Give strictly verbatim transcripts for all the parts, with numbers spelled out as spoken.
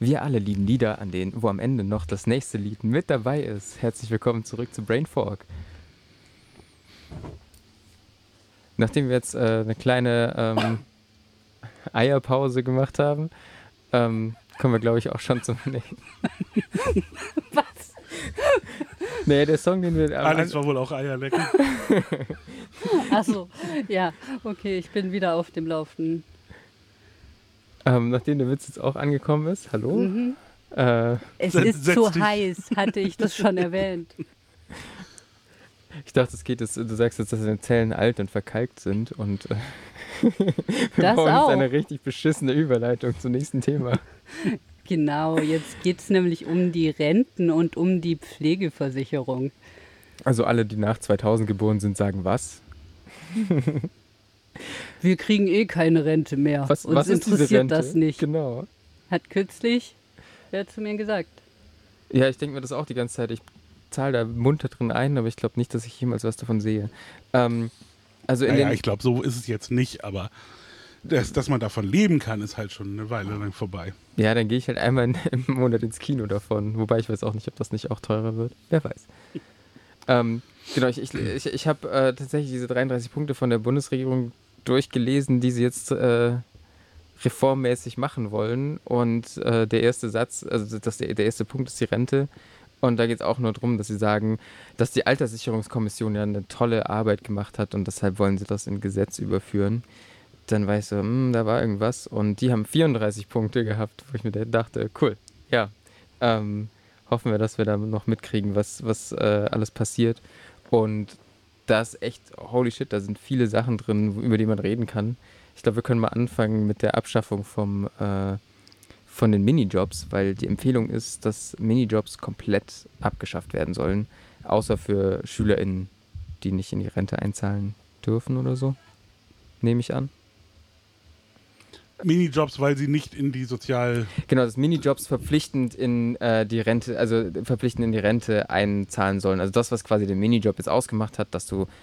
Wir alle lieben Lieder, an denen, wo am Ende noch das nächste Lied mit dabei ist. Herzlich willkommen zurück zu Brainfork. Nachdem wir jetzt äh, eine kleine ähm, Eierpause gemacht haben, ähm, kommen wir, glaube ich, auch schon zum... Nee. Was? Nee, der Song, den wir... Alex war wohl auch Eierlecken. Achso, ja, okay, ich bin wieder auf dem Laufenden. Ähm, nachdem der Witz jetzt auch angekommen ist, hallo? Mhm. Äh, Es Setz- ist setz zu dich. heiß, hatte ich das schon erwähnt. ich dachte, es geht jetzt, du sagst jetzt, dass deine Zellen alt und verkalkt sind und äh, wir Das brauchen auch. jetzt eine richtig beschissene Überleitung zum nächsten Thema. Genau, jetzt geht es nämlich um die Renten und um die Pflegeversicherung. Also alle, die nach zweitausend geboren sind, sagen was? Wir kriegen eh keine Rente mehr. Was, Uns was ist diese interessiert Rente? das nicht. Genau. Hat kürzlich wer zu mir gesagt. Ja, ich denke mir das auch die ganze Zeit. Ich zahle da munter drin ein, aber ich glaube nicht, dass ich jemals was davon sehe. Ähm, also in Naja, den, ich glaube, so ist es jetzt nicht, aber das, dass man davon leben kann, ist halt schon eine Weile lang vorbei. ja, dann gehe ich halt einmal in, im Monat ins Kino davon. Wobei ich weiß auch nicht, ob das nicht auch teurer wird. Wer weiß. ähm, genau, ich, ich, ich, ich habe äh, tatsächlich diese dreiunddreißig Punkte von der Bundesregierung durchgelesen, die sie jetzt äh, reformmäßig machen wollen. Und äh, der erste Satz, also das, der, der erste Punkt ist die Rente. Und da geht es auch nur darum, dass sie sagen, dass die Alterssicherungskommission ja eine tolle Arbeit gemacht hat und deshalb wollen sie das in Gesetz überführen. Dann war ich so, hm, da war irgendwas. Und die haben vierunddreißig Punkte gehabt, wo ich mir dachte, cool, ja, ähm, hoffen wir, dass wir da noch mitkriegen, was, was äh, alles passiert. Und da ist echt, holy shit, da sind viele Sachen drin, über die man reden kann. Ich glaube, wir können mal anfangen mit der Abschaffung vom, äh, von den Minijobs, weil die Empfehlung ist, dass Minijobs komplett abgeschafft werden sollen, außer für SchülerInnen, die nicht in die Rente einzahlen dürfen oder so, nehme ich an. Minijobs, weil sie nicht in die Sozial... Genau, dass Minijobs verpflichtend in äh, die Rente, also verpflichtend in die Rente einzahlen sollen. Also das, was quasi den Minijob jetzt ausgemacht hat, dass du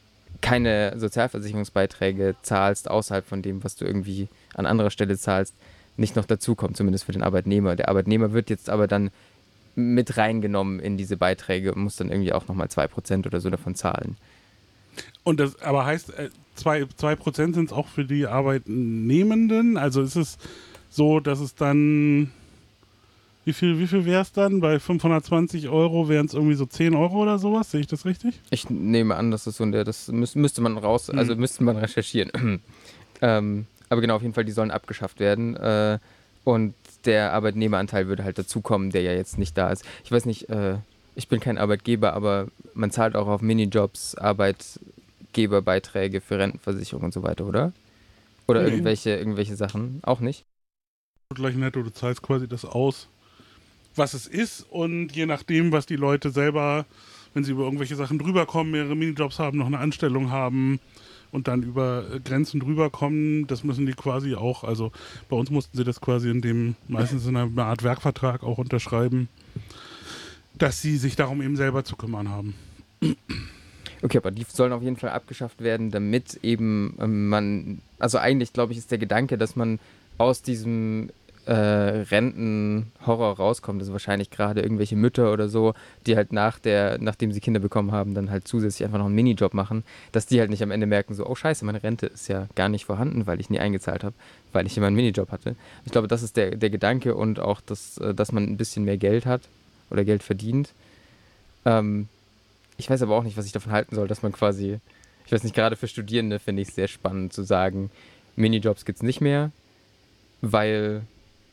keine Sozialversicherungsbeiträge zahlst, außerhalb von dem, was du irgendwie an anderer Stelle zahlst, nicht noch dazukommt, zumindest für den Arbeitnehmer. Der Arbeitnehmer wird jetzt aber dann mit reingenommen in diese Beiträge und muss dann irgendwie auch nochmal zwei Prozent oder so davon zahlen. Und das aber heißt, äh, zwei, zwei Prozent sind es auch für die Arbeitnehmenden? Also ist es so, dass es dann... Wie viel, wie viel wäre es dann? Bei fünfhundertzwanzig Euro wären es irgendwie so zehn Euro oder sowas? Sehe ich das richtig? Ich nehme an, dass das so eine, das müß, müsste man raus, also müsste man recherchieren. ähm, aber genau, auf jeden Fall, die sollen abgeschafft werden. Äh, und der Arbeitnehmeranteil würde halt dazukommen, der ja jetzt nicht da ist. Ich weiß nicht, äh, ich bin kein Arbeitgeber, aber man zahlt auch auf Minijobs Arbeitgeberbeiträge für Rentenversicherung und so weiter, oder? Oder Nee. irgendwelche, irgendwelche Sachen? Auch nicht? Gleich netto, du zahlst quasi das aus, was es ist, und je nachdem, was die Leute selber, wenn sie über irgendwelche Sachen drüber kommen, mehrere Minijobs haben, noch eine Anstellung haben und dann über äh, Grenzen drüber kommen, das müssen die quasi auch, also bei uns mussten sie das quasi in dem, meistens in einer Art Werkvertrag auch unterschreiben, dass sie sich darum eben selber zu kümmern haben. Okay, aber die sollen auf jeden Fall abgeschafft werden, damit eben ähm, man, also eigentlich glaube ich ist der Gedanke, dass man aus diesem äh, Rentenhorror rauskommt, also wahrscheinlich gerade irgendwelche Mütter oder so, die halt nach der, nachdem sie Kinder bekommen haben, dann halt zusätzlich einfach noch einen Minijob machen, dass die halt nicht am Ende merken, so, oh scheiße, meine Rente ist ja gar nicht vorhanden, weil ich nie eingezahlt habe, weil ich immer einen Minijob hatte. Ich glaube, das ist der, der Gedanke und auch, das, äh, dass man ein bisschen mehr Geld hat oder Geld verdient. Ähm, ich weiß aber auch nicht, was ich davon halten soll, dass man quasi, ich weiß nicht, gerade für Studierende finde ich es sehr spannend zu sagen, Minijobs gibt es nicht mehr, weil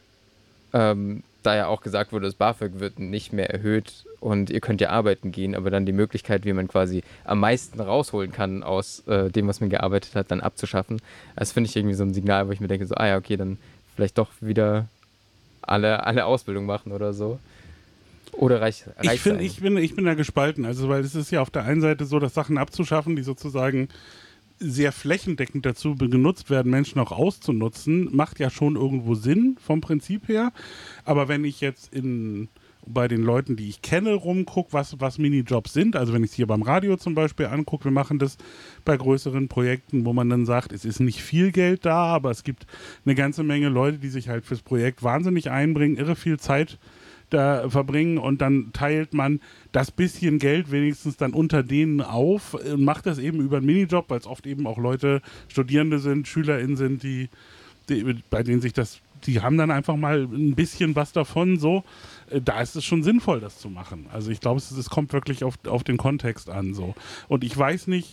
ähm, da ja auch gesagt wurde, das BAföG wird nicht mehr erhöht und ihr könnt ja arbeiten gehen, aber dann die Möglichkeit, wie man quasi am meisten rausholen kann aus äh, dem, was man gearbeitet hat, dann abzuschaffen. Das finde ich irgendwie so ein Signal, wo ich mir denke, so, ah ja, okay, dann vielleicht doch wieder alle, alle Ausbildung machen oder so. Oder reicht Ich, reicht's find, eigentlich? ich, bin, ich bin da gespalten, also weil es ist ja auf der einen Seite so, dass Sachen abzuschaffen, die sozusagen sehr flächendeckend dazu genutzt werden, Menschen auch auszunutzen, macht ja schon irgendwo Sinn vom Prinzip her. Aber wenn ich jetzt in bei den Leuten, die ich kenne, rumgucke, was, was Minijobs sind. Also wenn ich es hier beim Radio zum Beispiel angucke, wir machen das bei größeren Projekten, wo man dann sagt, es ist nicht viel Geld da, aber es gibt eine ganze Menge Leute, die sich halt fürs Projekt wahnsinnig einbringen, irre viel Zeit da verbringen und dann teilt man das bisschen Geld wenigstens dann unter denen auf und macht das eben über einen Minijob, weil es oft eben auch Leute, Studierende sind, SchülerInnen sind, die, die, bei denen sich das, die haben dann einfach mal ein bisschen was davon, so. Da ist es schon sinnvoll, das zu machen. Also ich glaube, es, es kommt wirklich auf, auf den Kontext an, so. Und ich weiß nicht,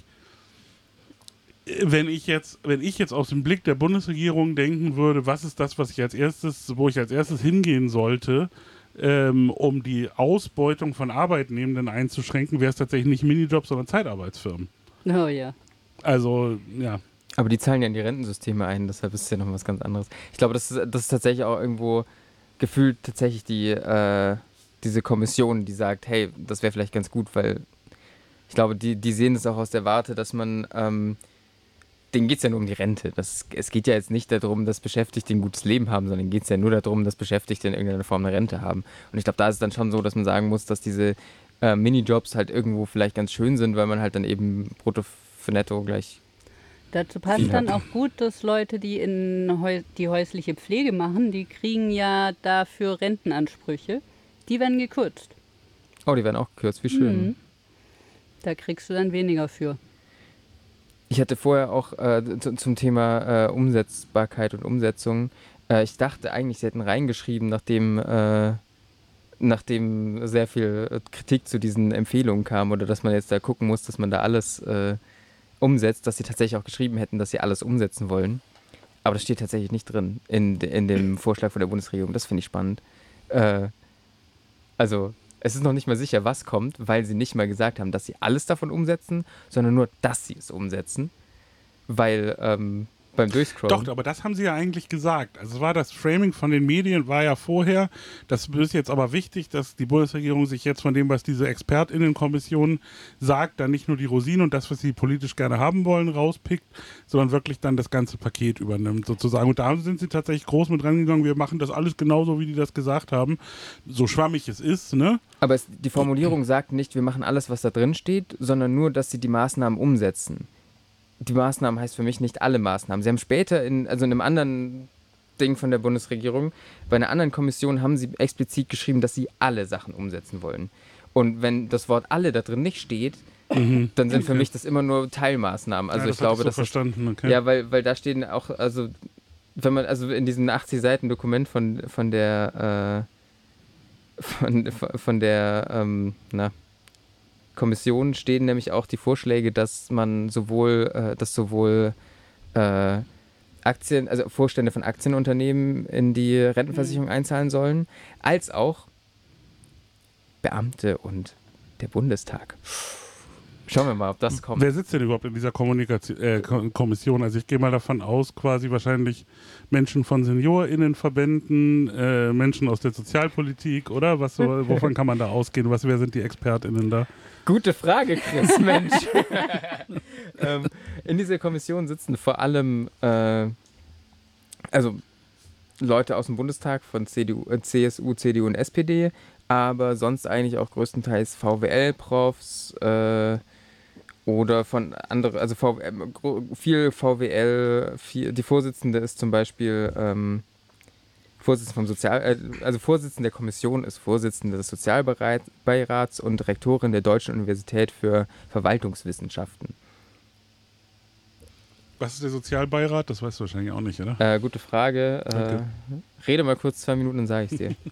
wenn ich jetzt, wenn ich jetzt aus dem Blick der Bundesregierung denken würde, was ist das, was ich als erstes, wo ich als erstes hingehen sollte, Ähm, um die Ausbeutung von Arbeitnehmenden einzuschränken, wäre es tatsächlich nicht Minijobs, sondern Zeitarbeitsfirmen. Oh ja. Also, ja. Aber die zahlen ja in die Rentensysteme ein, deshalb ist es ja noch was ganz anderes. Ich glaube, das ist, das ist tatsächlich auch irgendwo gefühlt tatsächlich die, äh, diese Kommission, die sagt, hey, das wäre vielleicht ganz gut, weil ich glaube, die, die sehen es auch aus der Warte, dass man ähm, denen geht es ja nur um die Rente. Das, es geht ja jetzt nicht darum, dass Beschäftigte ein gutes Leben haben, sondern geht es ja nur darum, dass Beschäftigte in irgendeiner Form eine Rente haben. Und ich glaube, da ist es dann schon so, dass man sagen muss, dass diese äh, Minijobs halt irgendwo vielleicht ganz schön sind, weil man halt dann eben brutto für netto gleich... Dazu passt dann auch gut, dass Leute, die in Häus- die häusliche Pflege machen, die kriegen ja dafür Rentenansprüche. Die werden gekürzt. Oh, die werden auch gekürzt, wie schön. Mhm. Da kriegst du dann weniger für. Ich hatte vorher auch äh, zu, zum Thema äh, Umsetzbarkeit und Umsetzung, äh, ich dachte eigentlich, sie hätten reingeschrieben, nachdem, äh, nachdem sehr viel Kritik zu diesen Empfehlungen kam oder dass man jetzt da gucken muss, dass man da alles äh, umsetzt, dass sie tatsächlich auch geschrieben hätten, dass sie alles umsetzen wollen. Aber das steht tatsächlich nicht drin in, in dem Vorschlag von der Bundesregierung. Das finde ich spannend. Äh, also es ist noch nicht mal sicher, was kommt, weil sie nicht mal gesagt haben, dass sie alles davon umsetzen, sondern nur, dass sie es umsetzen. Weil ähm, beim Durchscrollen... Doch, aber das haben sie ja eigentlich gesagt. Also es war das Framing von den Medien, war ja vorher, das ist jetzt aber wichtig, dass die Bundesregierung sich jetzt von dem, was diese ExpertInnenkommission sagt, dann nicht nur die Rosinen und das, was sie politisch gerne haben wollen, rauspickt, sondern wirklich dann das ganze Paket übernimmt, sozusagen. Und da sind sie tatsächlich groß mit rangegangen, wir machen das alles genauso, wie die das gesagt haben. So schwammig es ist, ne? Aber es, die Formulierung sagt nicht, wir machen alles, was da drin steht, sondern nur, dass sie die Maßnahmen umsetzen. Die Maßnahmen heißt für mich nicht alle Maßnahmen. Sie haben später, in, also in einem anderen Ding von der Bundesregierung, bei einer anderen Kommission haben sie explizit geschrieben, dass sie alle Sachen umsetzen wollen. Und wenn das Wort alle da drin nicht steht, mhm. dann sind okay. für mich das immer nur Teilmaßnahmen. Also ja, das ich glaube, ich so das verstanden. Ist, okay. ja, weil, weil da stehen auch, also wenn man, also in diesem achtzig Seiten Dokument von, von der äh, von, von der ähm, na, Kommission stehen nämlich auch die Vorschläge, dass man sowohl, äh, dass sowohl äh, Aktien, also Vorstände von Aktienunternehmen in die Rentenversicherung einzahlen sollen, als auch Beamte und der Bundestag. Schauen wir mal, ob das kommt. Wer sitzt denn überhaupt in dieser Kommunikation, äh, Kommission? Also ich gehe mal davon aus, quasi wahrscheinlich Menschen von SeniorInnenverbänden, äh, Menschen aus der Sozialpolitik, oder? Was, wovon kann man da ausgehen? Was, wer sind die ExpertInnen da? Gute Frage, Chris, Mensch. ähm, in dieser Kommission sitzen vor allem äh, also Leute aus dem Bundestag von C D U, äh, C S U, C D U und S P D, aber sonst eigentlich auch größtenteils V W L-Profs äh, oder von anderen, also v, äh, viel V W L, viel, die Vorsitzende ist zum Beispiel ähm, Vorsitzende vom Sozial, äh, also Vorsitzende der Kommission ist Vorsitzende des Sozialbeirats und Rektorin der Deutschen Universität für Verwaltungswissenschaften. Was ist der Sozialbeirat? Das weißt du wahrscheinlich auch nicht, oder? Äh, gute Frage. Okay. Äh, rede mal kurz zwei Minuten, dann sage ich es dir.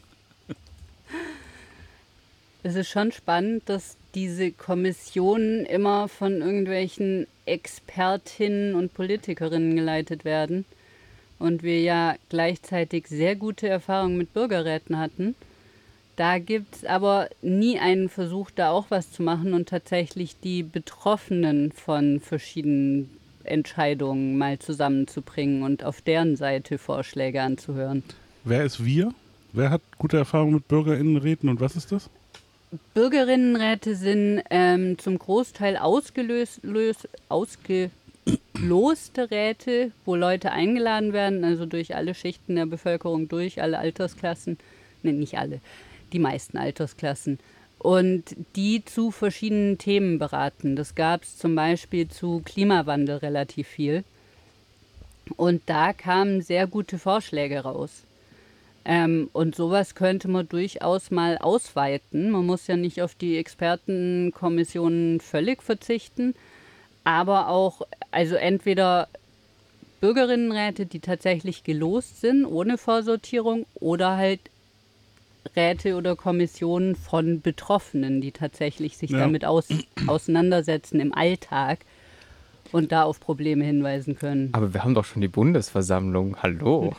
Es ist schon spannend, dass diese Kommissionen immer von irgendwelchen Expertinnen und Politikerinnen geleitet werden und wir ja gleichzeitig sehr gute Erfahrungen mit Bürgerräten hatten. Da gibt es aber nie einen Versuch, da auch was zu machen und tatsächlich die Betroffenen von verschiedenen Entscheidungen mal zusammenzubringen und auf deren Seite Vorschläge anzuhören. Wer ist wir? Wer hat gute Erfahrungen mit BürgerInnenräten und was ist das? Bürgerinnenräte sind ähm, zum Großteil ausgelöst, lös, ausgeloste Räte, wo Leute eingeladen werden, also durch alle Schichten der Bevölkerung durch, alle Altersklassen, ne, nicht alle, die meisten Altersklassen. Und die zu verschiedenen Themen beraten. Das gab es zum Beispiel zu Klimawandel relativ viel. Und da kamen sehr gute Vorschläge raus. Ähm, und sowas könnte man durchaus mal ausweiten. Man muss ja nicht auf die Expertenkommissionen völlig verzichten, aber auch, also entweder Bürgerinnenräte, die tatsächlich gelost sind, ohne Vorsortierung, oder halt Räte oder Kommissionen von Betroffenen, die tatsächlich sich Ja. damit aus, auseinandersetzen im Alltag und da auf Probleme hinweisen können. Aber wir haben doch schon die Bundesversammlung. Hallo.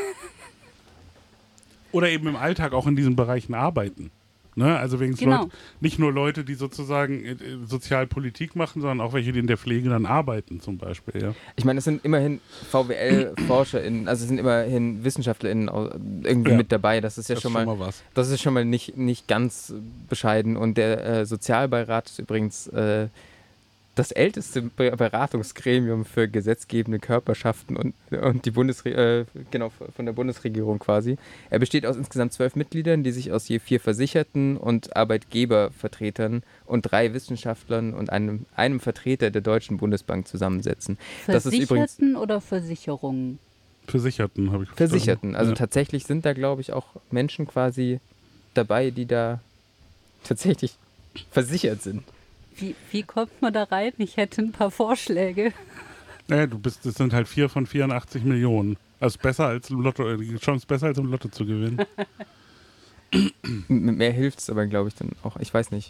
Oder eben im Alltag auch in diesen Bereichen arbeiten. Ne? Also wegen Genau. Leute, nicht nur Leute, die sozusagen äh, Sozialpolitik machen, sondern auch welche, die in der Pflege dann arbeiten zum Beispiel. Ja. Ich meine, es sind immerhin V W L-ForscherInnen, also es sind immerhin WissenschaftlerInnen au- irgendwie Ja. mit dabei. Das ist ja Das schon ist mal, was. das ist schon mal nicht, nicht ganz bescheiden. Und der äh, Sozialbeirat ist übrigens äh, das älteste Be- Beratungsgremium für gesetzgebende Körperschaften und, und die Bundesre äh, genau, von der Bundesregierung quasi. Er besteht aus insgesamt zwölf Mitgliedern, die sich aus je vier Versicherten und Arbeitgebervertretern und drei Wissenschaftlern und einem, einem Vertreter der Deutschen Bundesbank zusammensetzen. Das ist übrigens Versicherten oder Versicherungen? Versicherten habe ich verstanden. Versicherten. Also ja. tatsächlich sind da, glaube ich, auch Menschen quasi dabei, die da tatsächlich versichert sind. Wie, wie kommt man da rein? Ich hätte ein paar Vorschläge. Naja, du bist, das sind halt vier von vierundachtzig Millionen. Also besser als im Lotto, die Chance besser als im Lotto zu gewinnen. M- Mehr hilft es aber, glaube ich, dann auch. Ich weiß nicht.